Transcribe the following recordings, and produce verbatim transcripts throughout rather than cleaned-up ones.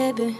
baby.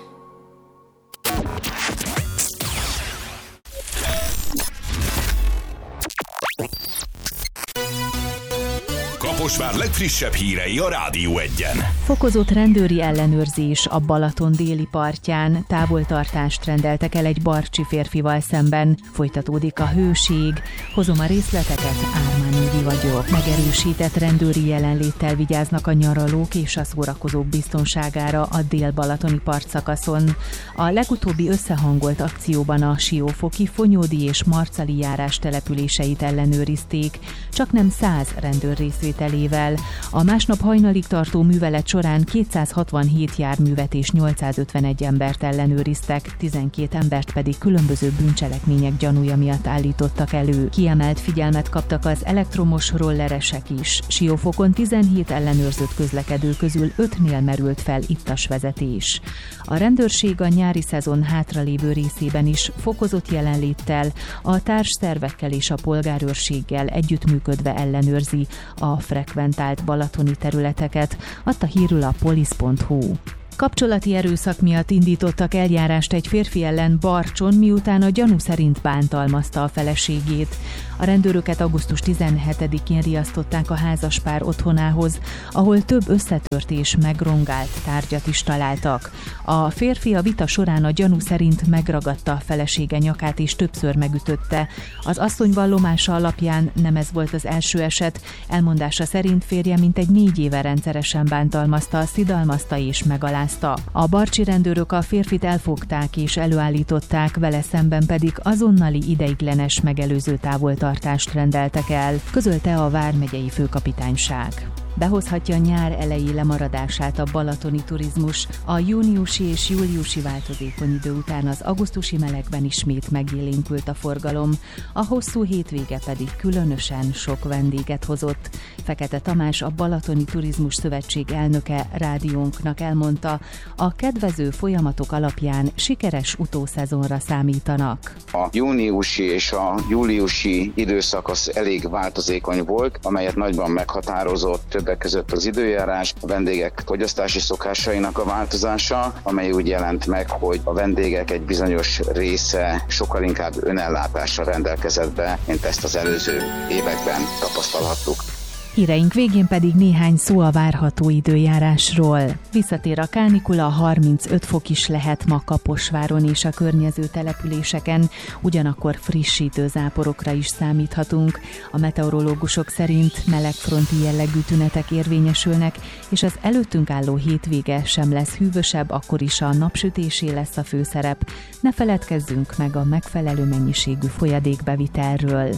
Kaposvár legfrissebb hírei a Rádió Egyen. Fokozott rendőri ellenőrzés a Balaton déli partján. Távoltartást rendeltek el egy barcsi férfival szemben. Folytatódik a hőség. Hozom a részleteket, Ármán Évi vagyok. Megerősített rendőri jelenléttel vigyáznak a nyaralók és a szórakozók biztonságára a dél-balatoni partszakaszon. A legutóbbi összehangolt akcióban a Siófoki, Fonyódi és Marcali járás településeit ellenőrizték. Csaknem száz rendőr részvételével. A másnap hajnalig tartó művelet során kétszázhatvanhét járművet és nyolcszázötvenegy embert ellenőriztek, tizenkét embert pedig különböző bűncselekmények gyanúja miatt állítottak elő. Kiemelt figyelmet kaptak az elektromos rolleresek is. Siófokon tizenhét ellenőrzött közlekedő közül ötnél merült fel ittas vezetés. A rendőrség a nyári szezon hátralévő részében is fokozott jelenléttel, a társszervekkel és a polgárőrséggel együttműködve ellenőrzi a frekventált balatoni területeket, adta hírül a polisz pont hu. Kapcsolati erőszak miatt indítottak eljárást egy férfi ellen Barcson, miután a gyanú szerint bántalmazta a feleségét. A rendőröket augusztus tizenhetedikén riasztották a házaspár otthonához, ahol több összetört és megrongált tárgyat is találtak. A férfi a vita során a gyanú szerint megragadta a felesége nyakát és többször megütötte. Az asszony vallomása alapján nem ez volt az első eset, elmondása szerint férje mintegy négy éve rendszeresen bántalmazta, szidalmazta és megalázta. A barcsi rendőrök a férfit elfogták és előállították, vele szemben pedig azonnali ideiglenes megelőző távoltartást rendeltek el, közölte a vármegyei főkapitányság. Behozhatja nyár elejé lemaradását a balatoni turizmus. A júniusi és júliusi változékony idő után az augusztusi melegben ismét megélénkült a forgalom, a hosszú hétvége pedig különösen sok vendéget hozott. Fekete Tamás, a Balatoni Turizmus Szövetség elnöke rádiónknak elmondta, a kedvező folyamatok alapján sikeres utószezonra számítanak. A júniusi és a júliusi időszak az elég változékony volt, amelyet nagyban meghatározott többek között az időjárás, a vendégek fogyasztási szokásainak a változása, amely úgy jelent meg, hogy a vendégek egy bizonyos része sokkal inkább önellátással rendelkezett be, mint ezt az előző években tapasztalhattuk. Híreink végén pedig néhány szó a várható időjárásról. Visszatér a kánikula, harmincöt fok is lehet ma Kaposváron és a környező településeken, ugyanakkor frissítő záporokra is számíthatunk. A meteorológusok szerint melegfronti jellegű tünetek érvényesülnek, és az előttünk álló hétvége sem lesz hűvösebb, akkor is a napsütésé lesz a főszerep. Ne feledkezzünk meg a megfelelő mennyiségű folyadékbevitelről.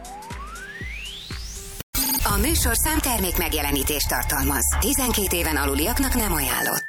A műsorszám termék megjelenítést tartalmaz. tizenkét éven aluliaknak nem ajánlott.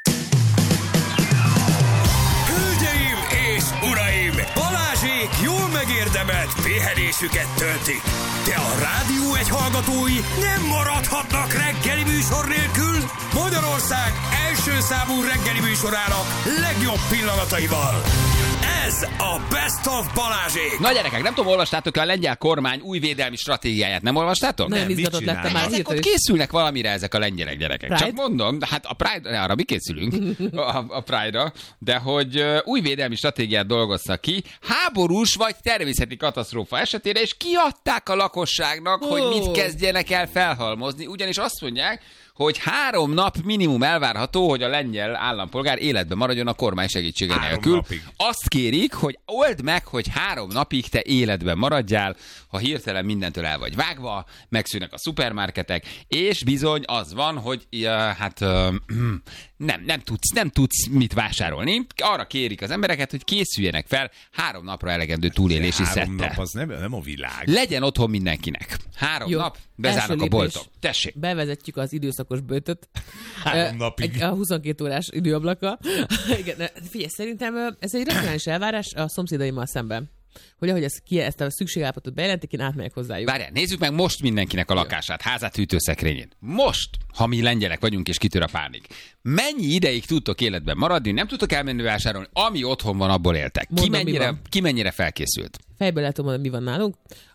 Hölgyeim és uraim! Balázsék jól megérdemelt pihenésüket töltik. De a Rádió egy hallgatói nem maradhatnak reggeli műsor nélkül. Magyarország első számú reggeli műsorának legjobb pillanataival. Ez a Best of Balázsék! Na gyerekek, nem tudom, olvastátok a lengyel kormány új védelmi stratégiáját, nem olvastátok? Nagyon izgatott lettem már. Ezek ott készülnek valamire ezek a lengyelek gyerekek. Pride? Csak mondom, hát a Pride, arra mi készülünk, a, a Pride-ra, de hogy uh, új védelmi stratégiát dolgoztak ki, háborús vagy természeti katasztrófa esetére, és kiadták a lakosságnak, oh. hogy mit kezdjenek el felhalmozni, ugyanis azt mondják, hogy három nap minimum elvárható, hogy a lengyel állampolgár életben maradjon a kormány segítsége nélkül. Napig. Azt kérik, hogy old meg, hogy három napig te életben maradjál, ha hirtelen mindentől el vagy vágva, megszűnnek a szupermarketek, és bizony az van, hogy uh, hát uh, nem, nem, tudsz, nem tudsz mit vásárolni. Arra kérik az embereket, hogy készüljenek fel három napra elegendő túlélési szettel. Három nap az nem, nem a világ. Legyen otthon mindenkinek. Három Jó. nap, bezárnak a boltok. Tessék. Bevezetjük az időszakos böjtöt. Három napig. A huszonkét órás időablaka. Igen, figyelj, szerintem ez egy racionális elvárás a szomszédaimmal szemben. Hogy ahogy ezt, ki, ezt a szükségállapotot bejelentik, én átmegyek hozzájuk. Várjál, nézzük meg most mindenkinek a lakását, házát, hűtőszekrényén. Most, ha mi lengyelek vagyunk és kitör a pánik. Mennyi ideig tudtok életben maradni, nem tudtok elmenni vásárolni, ami otthon van, abból éltek. Ki Mondom, mennyire, ki mennyire felkészült? Fejből lehet mondani, mi van nálunk.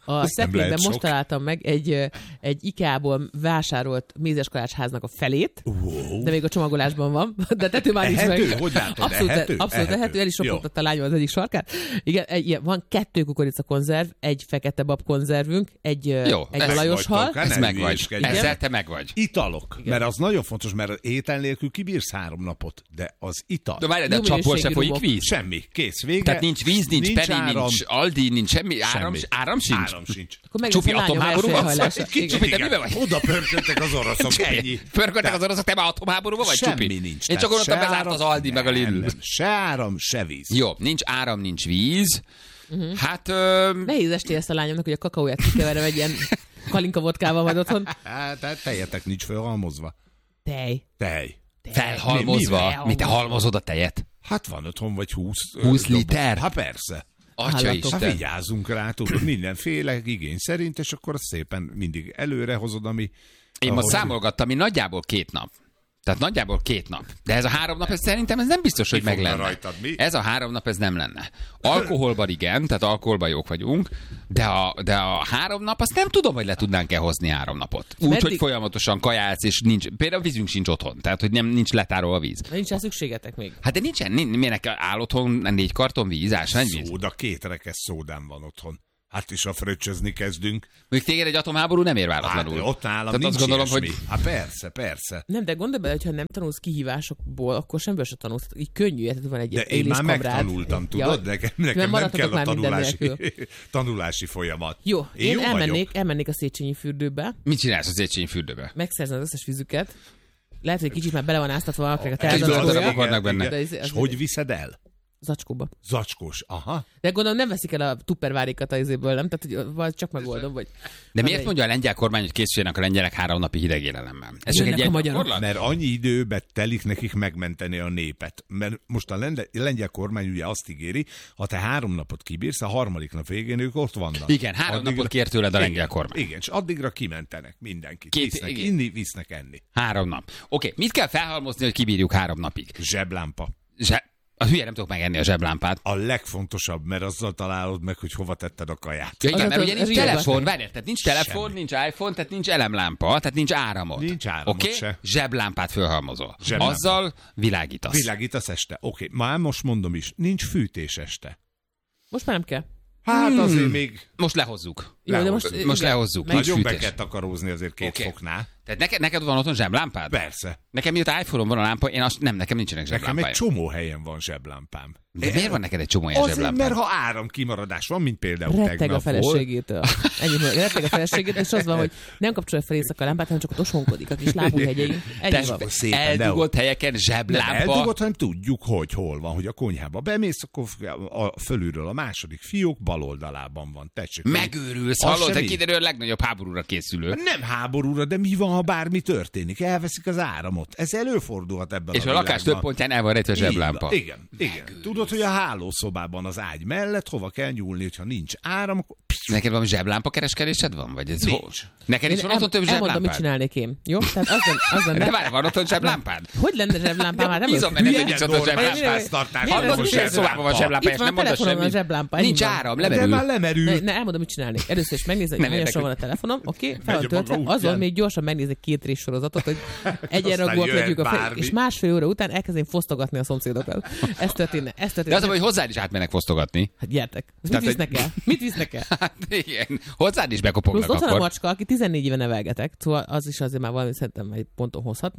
A szekrényben most találtam meg egy, egy IKEA-ból vásárolt mézeskalácsháznak a felét, wow. De még a csomagolásban van, de tető már nincs meg. Hogy látod, abszolút ehető? Abszolút ehető, el is ropogtatta a lányom az egyik sarkát. Igen, egy, van kettő kukorica konzerv, egy fekete bab konzervünk, egy, Jó, egy olajos hal. Ez meg vagy. Ezzel te meg vagy. Italok, igen. Mert az nagyon fontos, mert étel nélkül kibírsz három napot, de az ital. De várj, de a csapból se folyik víz. Semmi, kész, vége. Tehát nincs víz, nincs, nincs penny, áram, nincs Aldi, nincs semmi, áram, semmi. áram sincs. Áram sincs. Csupi atomháborúban vagy? Csupi, te miben vagy? Oda pörköltek az oroszok, ennyi. Pörköltek az oroszok, te már atomháborúban vagy, Csupi? Semmi nincs. Én csak gondoltam, bezárt az Aldi meg a Lidl. Se áram, se víz. Jó, nincs áram, nincs víz. Uh-huh. Hát... Ö... Nehéz esté ezt a lányomnak, hogy a kakaóját kikeverem egy ilyen kalinka vodkával majd otthon. Tehát tejetek nincs felhalmozva. Tej. Tej. Felhalmozva? Mi, mi te halmozod a tejet? Hát van otthon vagy húsz. húsz liter? Hát persze. Atya Isten. Hát vigyázzunk rá, tudod, mindenféle igény szerint, és akkor szépen mindig előre hozod, ami... Én most számolgattam, én nagyjából két nap. Tehát nagyjából két nap. De ez a három nap, ez szerintem ez nem biztos, hogy meg lenne. Rajtad, mi? Ez a három nap, ez nem lenne. Alkoholban igen, tehát alkoholban jók vagyunk, de a, de a három nap, azt nem tudom, hogy le tudnánk-e hozni három napot. Úgy, Meddig... hogy folyamatosan kajálsz, és nincs, például vízünk sincs otthon, tehát hogy nem, nincs letárolva a víz. Nincs rá szükségetek még. Hát de nincsen, miért áll otthon négy karton víz, ás, nem víz? Szóda, két rekesz szódám van otthon. Hát is a fröccsözni kezdünk. Még téged egy atomháború nem ér váratlanul. Hát, ott nálam Tehát nincs azt gondolom, ilyesmi. hogy... Hát persze, persze. Nem, de gondolj bele, hogyha nem tanulsz kihívásokból, akkor semmiből se tanulsz. Így könnyű, tehát van egy de én már megtanultam, tudod? Ja, nekem, nekem nem kell a tanulási, tanulási folyamat. Jó, én, én jó elmennék, elmennék a Széchenyi fürdőbe. Mit csinálsz a Széchenyi fürdőbe? Megszerzem az összes vízüket. Lehet, hogy kicsit már bele van áztatva valakinek a teázadója. És hogy viszed el? Zacskóba. Zacskós, aha. De gondolom nem veszik el a tuppervárikat az izéből, nem? Tehát, hogy csak megoldom, vagy... De miért egy... mondja a lengyel kormány, hogy készüljenek a lengyelek három napi hidegélelemmel? Ez csak egy ilyen gyakorlat? Mert annyi időbe telik nekik megmenteni a népet. Mert most a lengyel kormány ugye azt ígéri, ha te három napot kibírsz, a harmadik nap végén ők ott vannak. Igen, három addigra... napot kér tőled a lengyel igen, kormány. Igen, és addigra kimentenek mindenkit. Két... Visznek igen. inni, visznek enni. Három nap. Oké, mit kell felhalmozni, hogy kibírjuk három napig? Zseblámpa. Zse... A hülye nem tudok megenni a zseblámpát. A legfontosabb, mert azzal találod meg, hogy hova tetted a kaját. Ja, igen, mert ugye nincs telefon, várjál, tehát nincs telefon, semmi. Nincs iPhone, tehát nincs elemlámpa, tehát nincs áramod. Nincs áramod okay? se. Zseblámpát fölhalmozol. Zseblámpa. Azzal világítasz. Világítasz este. Oké, okay. Már most mondom is, nincs fűtés este. Most már nem kell. Hát hmm. azért még... Most lehozzuk. Jó, de most, most lehozzuk. Nagyon be kell takarózni azért két okay. foknál. Tehát neked, neked van otthon zseblámpád? Persze. Nekem mióta iPhone-on van a lámpa, én azt, nem, nekem nincsenek zseblámpáim. Nekem egy csomó helyen van zseblámpám. De miért van neked egy csomó ilyen azért, zseblámpád? mert ha áramkimaradás van, mint például retteg tegnap a feleségétől. Ennyi, retteg a feleségétől, és az van, hogy nem kapcsolja fel éjszaka a lámpát, hanem csak ott osonkodik a kis lábújhegyein. Ennyi van. Eldugott helyeken zseblámpa. Nem eldugott, hanem tudjuk, hogy hol van, hogy a konyhába bemész, akkor a fölülről a második fiók bal oldalában van. Tessék, megőrülsz, hallod? Te kiderül a legnagyobb háborúra készülő. Nem háborúra, de mi van, ha bármi történik? Elveszik az áramot. Ez előfordulhat ebben és a, a lakás több pontján el van rejtve a zseblámpa. Igen, igen. Tudod, hogy a hálószobában az ágy mellett hova kell nyúlni, hogyha nincs áram, akkor... Neked valami zseblámpa kereskedésed van? Vagy ez nincs. Neked is van otthon több zseblámpád? Elmondom, mit csinálnék én. Jó? Tehát az lenne, az lenne... De várj, van otthon zseblámpád? Hogy lenne zseblámpám? Hát nem bízom benne, hogy nincs otthon zseblámpád. Hallod, milyen szobában van zseblámpád, és nem mondasz semmit. Nincs áram, lemerül. De már lemerül. Ne, elmondom, mit csinálni. Először is megnézni, hogy hányasan van a telefonom, oké, fel van töltve, azon még gyorsan megnézni két rész sorozatot, hogy egyenragúak legyünk a fél, és másfél óra után elkezdeni fosztogatni a szomszédokat. Ez történne, ez történne. De az, hogy hozzád is átmennek fosztogatni. Hát gyertek. Mit visznek el? Mit visznek el? Hát igen, hozzád is bekopognak akkor. Plusz ott van a macska, aki tizennégy éve nevelgetek, szóval az is azért már valami szerintem egy ponton hozhat.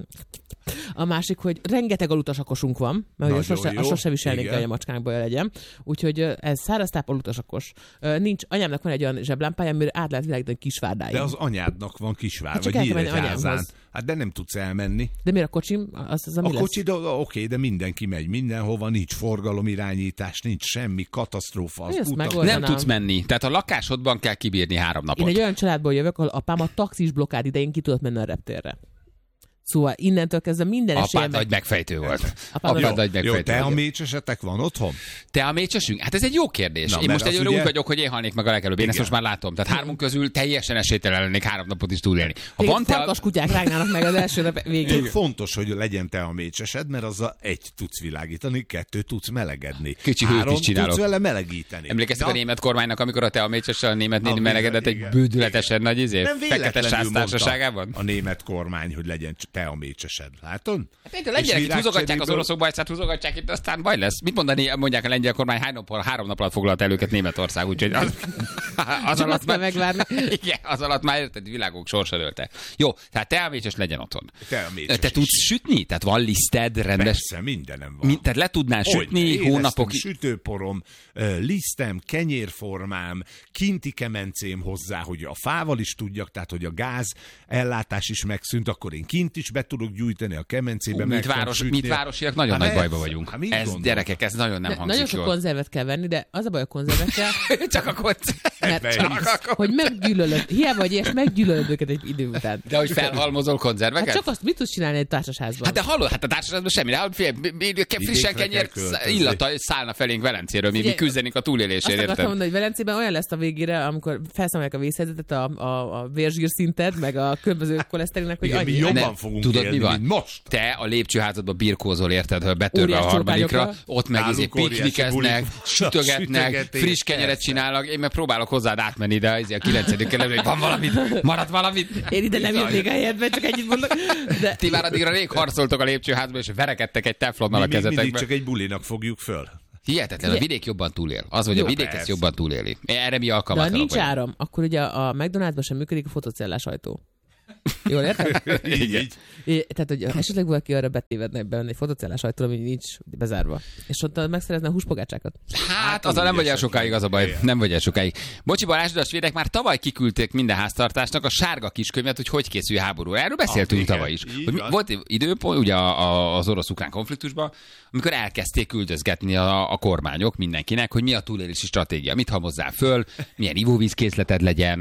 A másik, hogy rengeteg alutasakosunk van, mert ugye sose, a sose viselnék el, hogy a macskánkból legyen. Úgyhogy ez száraztáp alutasakos. Nincs, anyámnak van egy olyan zseblámpája, amire át lehet világítani Kisvárdáig. De az anyádnak van Kisvár, hát vagy Nyíregyházán. Hát de nem tudsz elmenni. De miért a kocsim? Az, az a mi a kocsi, de, oké, de mindenki megy mindenhova, nincs forgalomirányítás, nincs semmi katasztrófa. Az nem tudsz menni. Tehát a lakásodban kell kibírni három napot. Én egy olyan családból jövök, ahol apám a taxis blokkád idején ki tudott menni a reptérre. Szóval innentől kezdve minden esélye... Apád nagy megfejtő volt. Apád Apád nagy megfejtő. Jó, te a mécsesetek van otthon? Te a mécsesünk? Hát ez egy jó kérdés. Na, én most egyőre ugye... úgy vagyok, hogy én halnék meg a legelőbb. Én ezt most már látom. Tehát hármunk közül teljesen esélytelen lennék három napot is túlélni. Ha van te farkas kutyák rágnának meg az első nap végén. Fontos, hogy legyen te a mécsesed, mert azzal egy tudsz világítani, kettő tudsz melegedni. Kicsi hőt is csinálok. Tudsz vele melegíteni. Emlékeztek ja. a német kormánynak, amikor a te a mécsessel a német néni A melegedett egy igen, bődületesen nagy izé? Nem Fekete véletlenül sász mondta társaságában? a német kormány, hogy legyen te a mécsesed. Látod? Hát a lengyelek itt húzogatják az oroszok bajszát, húzogatják itt, aztán baj lesz. Mit mondani, mondják a lengyel kormány, hány nap, három nap alatt foglalt el őket Németország, úgyhogy az, az alatt már megvárni. Igen, az alatt már érted, világok sorsa dőlte. Jó, tehát te a mécses legyen otthon. Te a mécses Te tudsz sütni? Tehát van liszted, rendes? Persze, mindenem van. Mi, tehát le tudnál sütni hónapokig? Sütőporom, lisztem, kenyérformám, kinti kemencém hozzá, hogy a fával is tudjak, tehát hogy a gáz ellátás is megszűnt, akkor én kint is be tudok gyújtani a kemencébe. Mit, város, mit városiak nagyon hát nagy bajba ez, vagyunk. Hát ez gondol? Gyerekek, ez nagyon nem de, hangzik Nagyon sok jól. konzervet kell venni, de az a baj a konzervekkel, csak a konzervet. Mert csak, hogy meggyűlölöd, hiába vagy ilyes, meggyűlölöd őket egy idő után. De hogy felhalmozol konzerveket? Hát csak azt mit tudsz csinálni egy társasházban? Hát de hallod, hát a társasházban semmi, de fél, frissen kenyér illata szállna felénk Velencéről, mi, mi küzdenénk a túlélésért, érted? Azt akartam mondani, hogy Velencében olyan lesz a végére, amikor felszámolják a vészhelyzetet, a, a, a vérzsír szinted, meg a különböző koleszterinnek, hogy igen, annyi. mi jobban fogunk tudod, élni, mi van? most. Te a lépcsőházadba birkózol, érted, hogy betörve a harmadikra, ott meg izé piknikeznek, sütögetnek, friss kenyeret csinálnak, én meg próbálok hozzád átmenni, de izé a kilencedik kerületben, van valamit, marad valamit. Én ide nem jötték a helyedbe, csak ennyit mondok. De... Ti már addigra rég harcoltok a lépcsőházba, és verekedtek egy teflonnal a kezetekbe. Mindig csak egy bulinak fogjuk föl. Hihetetlen, a vidék jobban túlél. Az, hogy Jó, a vidék persze. ezt jobban túléli. Erre mi alkalmatlanok De ha nincs vagyunk. áram, akkor ugye a McDonald'sban sem működik a fotocellás ajtó. Jól érted? így, így. É, tehát, hogy esetleg valaki arra betévedne benne egy fotocellás ajtó, ami nincs bezárva. És ott megszerezne a húspogácsákat. Hát, azzal nem vagy el sokáig, az a baj. Nem vagy el sokáig. Bocsi Balázs, de a svédek már tavaly kiküldték minden háztartásnak a sárga kiskönyvet, hogy hogy készül háború. Erről beszéltünk ah, igen, tavaly is. Hogy mi, van. volt időpont, ugye a, a, az orosz-ukrán konfliktusban, amikor elkezdték küldözgetni a, a kormányok mindenkinek, hogy mi a túlélési stratégia, mit hamozzál föl, milyen ivóvízkészleted legyen,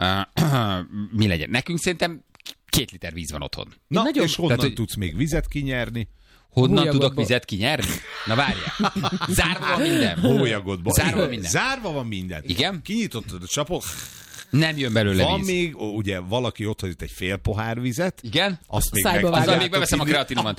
uh, mi legyen. Nekünk szerintem két liter víz van otthon. Na, nagyon... és honnan Tehát, hogy- tudsz még vizet kinyerni? Honnan Hólyagodból. tudok vizet kinyerni? Na várjál. Zárva van minden. Hólyagodban. Zárva Igen, minden. Zárva van minden. Igen? Kinyitottad a csapot, Nem jön belőle van víz. még, ó, ugye valaki ott hagyott egy fél pohár vizet, Igen? azt még Szájba meg vágják. Azzal még beveszem a kreatinomat.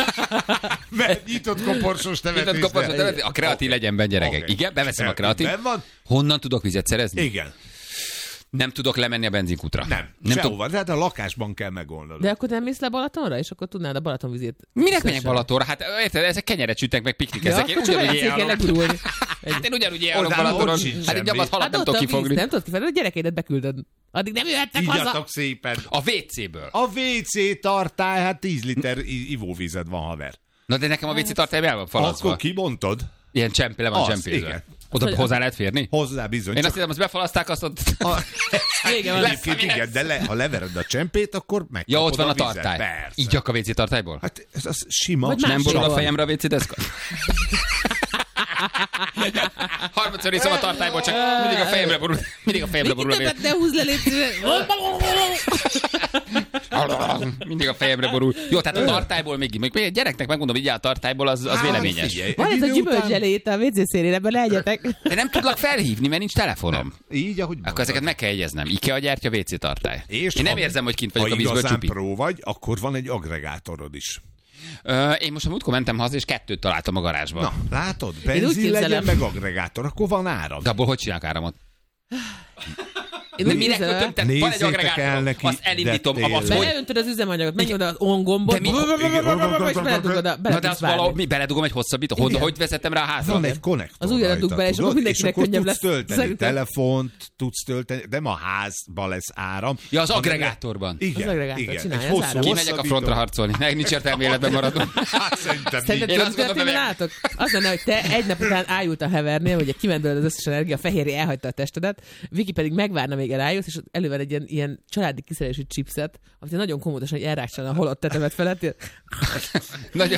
Mert nyitott koporsos tevetés. Nyitott koporsot tevetni, a kreatin legyen benne, gyerekek. Oké. Igen, beveszem a kreatin. Ben van? Honnan tudok vizet szerezni? Igen. Nem tudok lemenni a benzinkútra. Nem. Nem tudok. Sehova. Tehát a lakásban kell megoldani. De akkor nem mész le Balatonra, és akkor tudnád a Balatonvizét. Minek menjek Balatonra? Hát érted, ezek kenyeret sütnek, meg piknikeznek. Ja, Én akkor csak ugyanúgy olyan ilyen kell legurulni. Hát én ugyanúgy ilyen Oda Balatonon. ott sincs Hát egy semmi. gyamat halat Hát nem ott tudok a víz, kifogni. nem tudod kifogni, a gyerekédet beküldöd. Addig nem jöhettek haza. Ígyatok szépen. A vé céből. A vé cé tartály, hát tíz liter i- ivóvized van, haver. Na de nekem a vé cé tartály el van falazva. Akkor kibontod? Ilyen csempé le van Az, csempézve. igen. Oda hozzá lehet férni? Hozzá bizony. Én Csak azt hiszem, azt befalazták, azt ott... a... Vége van. Egyébként igen, de le, ha levered a csempét, akkor megkapod Ja, ott van a vizet. tartály. Persze. Így a vé cé tartályból? Hát ez az sima. Vagy Nem borul a Másikon. fejemre a vé cé deszka? Harmadszor iszom a tartályból, csak mindig a fejemre borul, mindig a fejemre borul a vé cé. Többet ne húzz le, légy szíves. Mindig a fejemre borul. Jó, tehát a tartályból még, még egy gyereknek megmondom, hogy így a tartályból, az, az véleményes. Figyelj, Van egy ez a idő gyümölcselét a vé cé szélén, ebben legyetek. De nem tudlak felhívni, mert nincs telefonom. után- Így, ahogy Akkor mondod. ezeket meg kell jegyeznem. IKEA gyártja vé cé tartály. És Én nem ha- érzem, hogy kint Ha vagyok a vízből igazán csupi. pró vagy, akkor van egy agregátorod is. Ö, én most a múltkor mentem haza, és kettőt találtam a garázsban. Na, látod? úgy Benzin képzelem. legyen, meg agregátor, akkor van áram. De abból hogy csinálok áramot? Én De úgy minek képzelem, kötöm? Tehát van egy Nézzétek el agregátorom, neki, azt elindítom, de az tényleg. hogy... Beleöntöd az üzemanyagot, megnyomod az on gombot, De mi- és beledugod a... Na de azt valahogy mi beledugom egy hosszabbító. Hogy, hogy vezetem rá a házba? Van egy konnektor Az ujjadat dug rajta, bele, és tudod? akkor mindenkinek és akkor könnyebb tudsz lesz. tölteni Szerintem. telefont, tudsz tölteni, de ma házban lesz áram. Ja, az hanem- agregátorban. Igen, Az agregátor igen. csinálja Egy az hosszú áram. Kimegyek a hosszabbító. frontra harcolni. Ne, nincs értelme életben maradom. Hát szerintem Szerinted így. Én tudod, azt gondolom, történni hogy- nálatok? Az lenne, hogy te egy nap után ájult a hevernél, ugye kiment belőled az összes energia, a fehérje elhagyta a testedet, Viki pedig megvárna, még elájulsz, és elővel egy ilyen, ilyen családi kiszerelésű chipset, amit nagyon komótosan hogy elrákcsálna a holott tetemet felett. ilyen- Nagyon...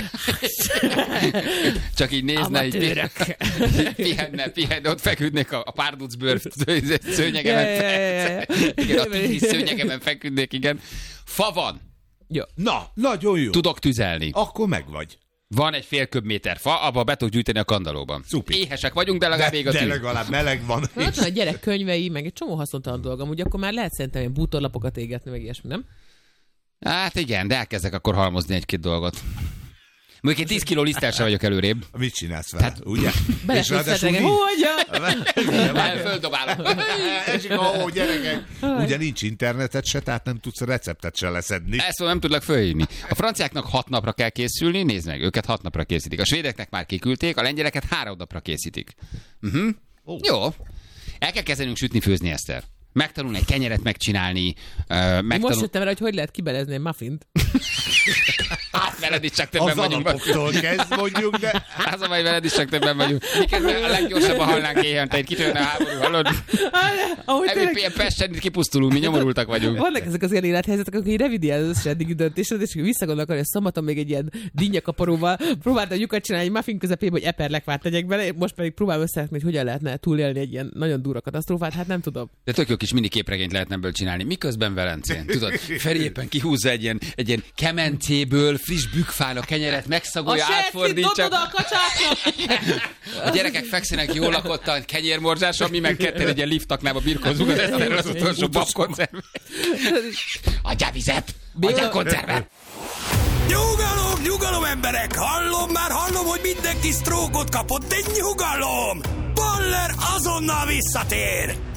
Csak így nézne, így Amatőrök. pihenne, pihenne, ott feküdnék a, a párducbőr Ja, szőnyegemen. ja, ja, ja. Igen, a pici szőnyegemen feküdnék, igen. Fa van. Jó. Na, nagyon jó. Tudok tüzelni. Akkor meg vagy. Van egy fél köbméter fa, abba be tudok gyűjteni a kandallóban. Szupi. Éhesek vagyunk, de legalább még a De tűz. legalább meleg van. Na, ott van a gyerek könyvei, meg egy csomó haszontalan dolgom, ugye akkor már lehet szerintem ilyen bútorlapokat égetni, meg ilyesmi, nem? Hát igen, de elkezdek akkor halmozni egy-két dolgot. Mondjuk én tíz kiló liszttel sem vagyok előrébb. Mit csinálsz vele, hát, ugye? Belefőzhet reggel, hogyan? Földobálom. Esik a hó, gyerekek. Ugye nincs internetet se, tehát nem tudsz receptet se leszedni. Ezt nem tudlak fölhívni. A franciáknak hat napra kell készülni, nézd meg, őket hat napra készítik. A svédeknek már kiküldték, a lengyeleket három napra készítik. Uh-huh. Oh. Jó. El kell kezdenünk sütni, főzni, Eszter. Megtanulni egy kenyeret megcsinálni. Uh, megtanul... Most jöttem rá, hogy hogy lehet kibelezni egy muffint. Hát veled is csak többen vagyunk. Az alapoktól kezd mondjuk, de... Az a baj, veled is csak többen vagyunk. Miközben a leggyorsabban halnánk éjjel, itt kitörne a háború, hallod? Ebből ilyen Pesten kipusztulunk, mi nyomorultak vagyunk. Vannak ezek az ilyen élethelyzetek, akkor így revidiál az összes eddigi döntésed, és visszagondolok, hogy szombaton még egy ilyen dinnyakaparóval próbáltam lyukat csinálni egy muffin közepébe, hogy eperlekvát tegyek bele, most pedig próbálom összerakni, hogy hogyan lehetne túlélni egy ilyen nagyon durva katasztrófát, hát nem tudom. De tök jó kis mini képregényt lehetne ebből csinálni. Miközben Velencén, tudod, Feri éppen kihúzza egy ilyen, egy ilyen kemencéből friss bükfán a kenyeret, megszagolja, átfordítsa. A A gyerekek fekszenek jól lakottan kenyérmorzsáson, mi meg ketten egy ilyen liftaknába birkózunk az Eszterrel az utolsó babkoncervet. Adjál vizet! Adjál koncervet! Nyugalom, nyugalom, emberek! Hallom, már hallom, hogy mindenki sztrókot kapott, de nyugalom! Baller azonnal visszatér!